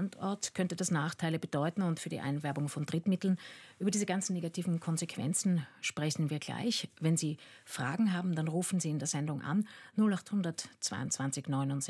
Standort könnte das Nachteile bedeuten und für die Einwerbung von Drittmitteln. Über diese ganzen negativen Konsequenzen sprechen wir gleich. Wenn Sie Fragen haben, dann rufen Sie in der Sendung an 0800 22 69